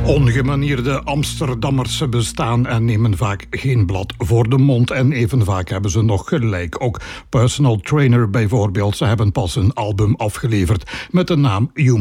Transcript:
Ongemanierde Amsterdammers bestaan en nemen vaak geen blad voor de mond. En even vaak hebben ze nog gelijk. Ook Personal Trainer bijvoorbeeld. Ze hebben pas een album afgeleverd met de naam You